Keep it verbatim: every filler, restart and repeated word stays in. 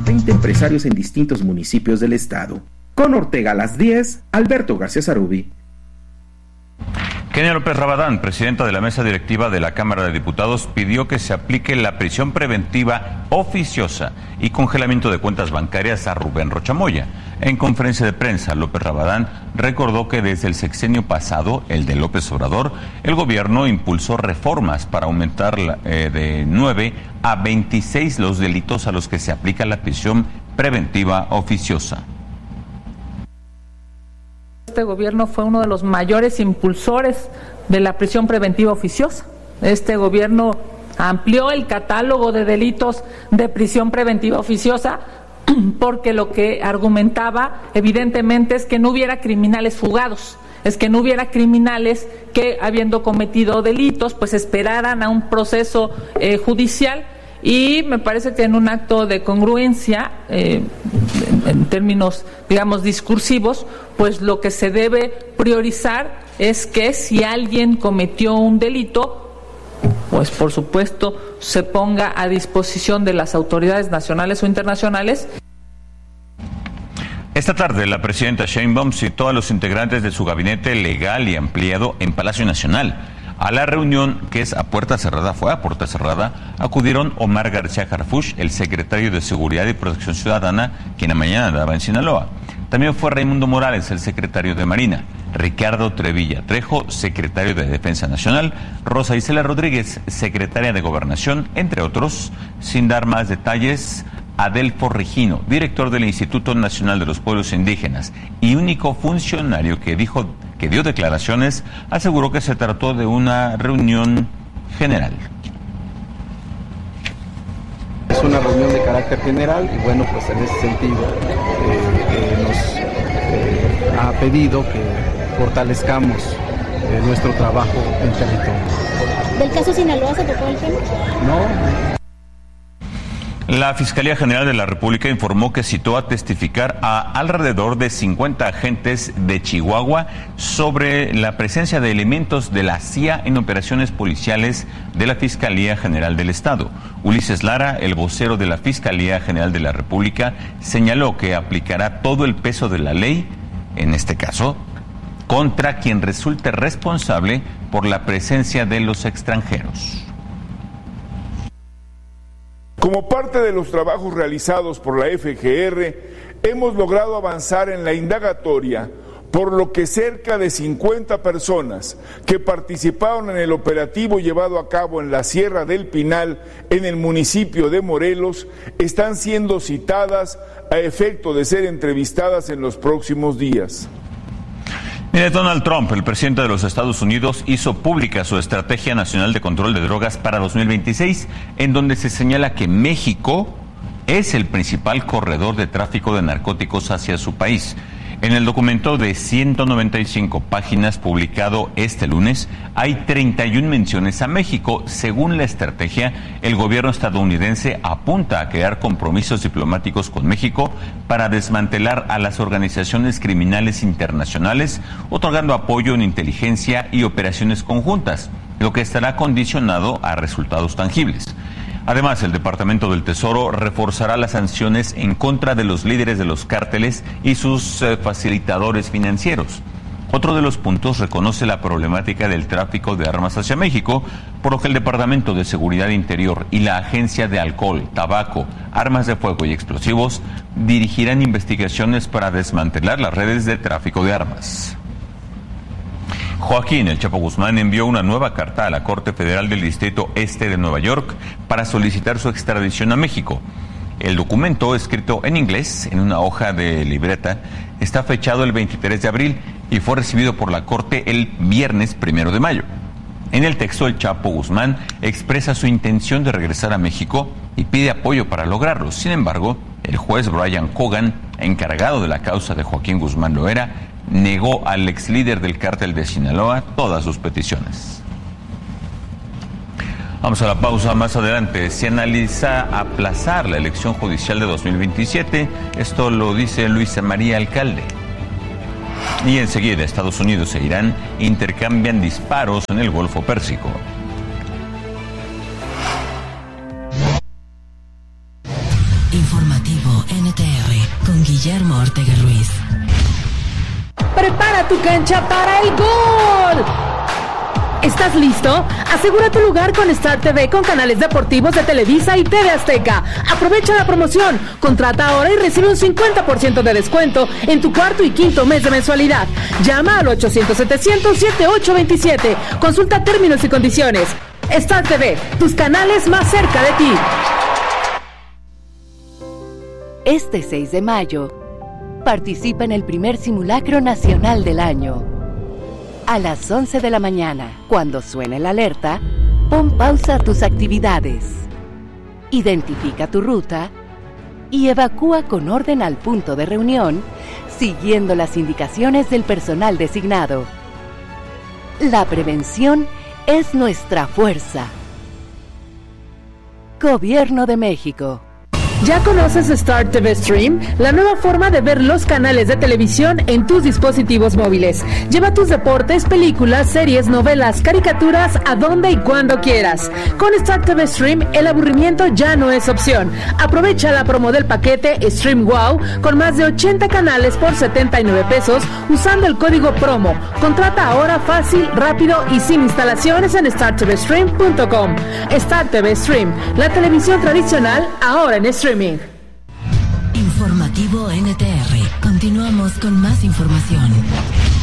veinte empresarios en distintos municipios del estado. Con Ortega a las diez, Alberto García Zarubi. Kenia López Rabadán, presidenta de la mesa directiva de la Cámara de Diputados, pidió que se aplique la prisión preventiva oficiosa y congelamiento de cuentas bancarias a Rubén Rocha Moya. En conferencia de prensa, López Rabadán recordó que desde el sexenio pasado, el de López Obrador, el gobierno impulsó reformas para aumentar eh, de nueve a veintiséis los delitos a los que se aplica la prisión preventiva oficiosa. Este gobierno fue uno de los mayores impulsores de la prisión preventiva oficiosa. Este gobierno amplió el catálogo de delitos de prisión preventiva oficiosa porque lo que argumentaba evidentemente es que no hubiera criminales fugados, es que no hubiera criminales que, habiendo cometido delitos, pues esperaran a un proceso eh, judicial. Y me parece que en un acto de congruencia, eh, en, en términos, digamos, discursivos, pues lo que se debe priorizar es que si alguien cometió un delito, pues por supuesto se ponga a disposición de las autoridades nacionales o internacionales. Esta tarde la presidenta Sheinbaum citó a los integrantes de su gabinete legal y ampliado en Palacio Nacional. A la reunión, que es a puerta cerrada, fue a puerta cerrada, acudieron Omar García Harfuch, el secretario de Seguridad y Protección Ciudadana, quien a mañana andaba en Sinaloa. También fue Raimundo Morales, el secretario de Marina, Ricardo Trevilla Trejo, secretario de Defensa Nacional, Rosa Isela Rodríguez, secretaria de Gobernación, entre otros. Sin dar más detalles, Adelfo Regino, director del Instituto Nacional de los Pueblos Indígenas y único funcionario que dijo que dio declaraciones, aseguró que se trató de una reunión general. Es una reunión de carácter general y bueno, pues en ese sentido eh, eh, nos eh, ha pedido que fortalezcamos eh, nuestro trabajo en territorio. ¿Del caso Sinaloa se tocó el tema? No. La Fiscalía General de la República informó que citó a testificar a alrededor de cincuenta agentes de Chihuahua sobre la presencia de elementos de la C I A en operaciones policiales de la Fiscalía General del Estado. Ulises Lara, el vocero de la Fiscalía General de la República, señaló que aplicará todo el peso de la ley, en este caso, contra quien resulte responsable por la presencia de los extranjeros. Como parte de los trabajos realizados por la F G R, hemos logrado avanzar en la indagatoria, por lo que cerca de cincuenta personas que participaron en el operativo llevado a cabo en la Sierra del Pinal, en el municipio de Morelos, están siendo citadas a efecto de ser entrevistadas en los próximos días. Mire, Donald Trump, el presidente de los Estados Unidos, hizo pública su Estrategia Nacional de Control de Drogas para dos mil veintiséis, en donde se señala que México es el principal corredor de tráfico de narcóticos hacia su país. En el documento de ciento noventa y cinco páginas publicado este lunes, hay treinta y una menciones a México. Según la estrategia, el gobierno estadounidense apunta a crear compromisos diplomáticos con México para desmantelar a las organizaciones criminales internacionales, otorgando apoyo en inteligencia y operaciones conjuntas, lo que estará condicionado a resultados tangibles. Además, el Departamento del Tesoro reforzará las sanciones en contra de los líderes de los cárteles y sus eh, facilitadores financieros. Otro de los puntos reconoce la problemática del tráfico de armas hacia México, por lo que el Departamento de Seguridad Interior y la Agencia de Alcohol, Tabaco, Armas de Fuego y Explosivos dirigirán investigaciones para desmantelar las redes de tráfico de armas. Joaquín El Chapo Guzmán envió una nueva carta a la Corte Federal del Distrito Este de Nueva York para solicitar su extradición a México. El documento, escrito en inglés en una hoja de libreta, está fechado el veintitrés de abril y fue recibido por la Corte el viernes primero de mayo. En el texto, El Chapo Guzmán expresa su intención de regresar a México y pide apoyo para lograrlo. Sin embargo, el juez Brian Cogan, encargado de la causa de Joaquín Guzmán Loera, negó al ex líder del cártel de Sinaloa todas sus peticiones. Vamos a la pausa. Más adelante se analiza aplazar la elección judicial de dos mil veintisiete. Esto lo dice Luisa María Alcalde. Y enseguida Estados Unidos e Irán intercambian disparos en el Golfo Pérsico. Informativo N T R con Guillermo Ortega Ruiz. Prepara tu cancha para el gol. ¿Estás listo? Asegura tu lugar con Star T V con canales deportivos de Televisa y T V Azteca. Aprovecha la promoción. Contrata ahora y recibe un cincuenta por ciento de descuento en tu cuarto y quinto mes de mensualidad. Llama al ochocientos setecientos setenta y ocho veintisiete. Consulta términos y condiciones. Star T V, tus canales más cerca de ti. Este seis de mayo, participa en el primer simulacro nacional del año. A las once de la mañana, cuando suene la alerta, pon pausa a tus actividades. Identifica tu ruta y evacúa con orden al punto de reunión, siguiendo las indicaciones del personal designado. La prevención es nuestra fuerza. Gobierno de México. ¿Ya conoces Star T V Stream? La nueva forma de ver los canales de televisión en tus dispositivos móviles. Lleva tus deportes, películas, series, novelas, caricaturas a donde y cuando quieras. Con Star T V Stream, el aburrimiento ya no es opción. Aprovecha la promo del paquete Stream Wow con más de ochenta canales por setenta y nueve pesos usando el código promo. Contrata ahora fácil, rápido y sin instalaciones en star t v stream punto com. Star T V Stream, la televisión tradicional ahora en streaming. Informativo N T R. Continuamos con más información.